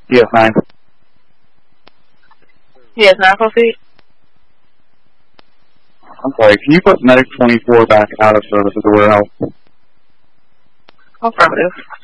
Yes, 9. Yes, 9 proceed. I'm sorry, can you put Medic 24 back out of service at the warehouse? Affirmative.